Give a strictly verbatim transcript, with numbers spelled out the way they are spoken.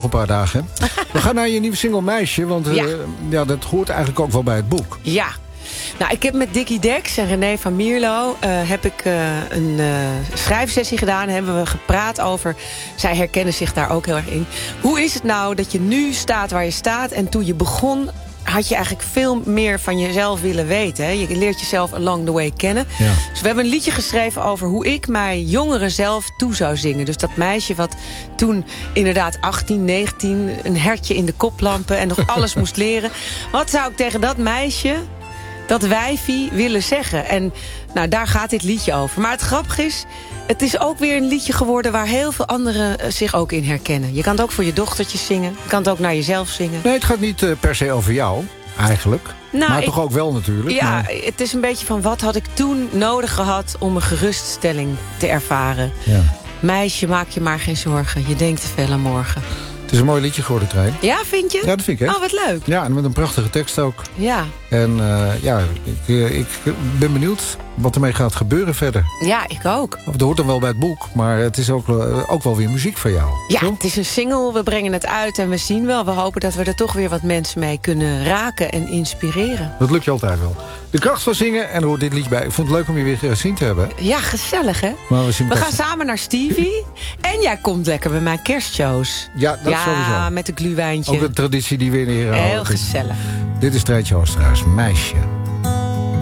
een paar dagen. We gaan naar je nieuwe single Meisje, want uh, ja. ja, dat hoort eigenlijk ook wel bij het boek. Ja. Nou, ik heb met Dickie Dex en René van Mierlo... Uh, heb ik uh, een uh, schrijfsessie gedaan. Hebben we gepraat over... Zij herkennen zich daar ook heel erg in. Hoe is het nou dat je nu staat waar je staat... en toen je begon... had je eigenlijk veel meer van jezelf willen weten. Hè? Je leert jezelf along the way kennen. Ja. Dus we hebben een liedje geschreven over hoe ik mij jongeren zelf toe zou zingen. Dus dat meisje wat toen inderdaad achttien, negentien... een hertje in de koplampen en nog alles moest leren. Wat zou ik tegen dat meisje, dat wijfie, willen zeggen? En nou, daar gaat dit liedje over. Maar het grappige is... het is ook weer een liedje geworden waar heel veel anderen zich ook in herkennen. Je kan het ook voor je dochtertjes zingen. Je kan het ook naar jezelf zingen. Nee, het gaat niet uh, per se over jou, eigenlijk. Nou, maar ik, toch ook wel natuurlijk. Ja, maar... het is een beetje van wat had ik toen nodig gehad... om een geruststelling te ervaren. Ja. Meisje, maak je maar geen zorgen. Je denkt te veel aan morgen. Het is een mooi liedje geworden, Trein. Ja, vind je? Ja, dat vind ik, hè? Oh, wat leuk. Ja, en met een prachtige tekst ook. Ja. En uh, ja, ik, ik ben benieuwd wat ermee gaat gebeuren verder. Ja, ik ook. Het hoort dan wel bij het boek, maar het is ook, uh, ook wel weer muziek van jou. Ja, zo? Het is een single, we brengen het uit en we zien wel. We hopen dat we er toch weer wat mensen mee kunnen raken en inspireren. Dat lukt je altijd wel. De kracht van zingen en er hoort dit liedje bij. Ik vond het leuk om je weer gezien te hebben. Ja, gezellig, hè? Maar we zien we gaan samen naar Stevie. En jij komt lekker bij mijn kerstshows. Ja, dat ja, sowieso. Ja, met een glühwijntje. Ook een traditie die we in hier houden. Heel gezellig. Dit is Treintje Oosterhuis, Meisje.